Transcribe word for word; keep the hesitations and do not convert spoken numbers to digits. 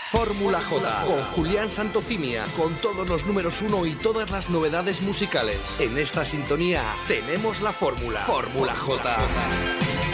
Fórmula J, con Julián Santofimia, con todos los números uno y todas las novedades musicales. En esta sintonía tenemos la fórmula. Fórmula J.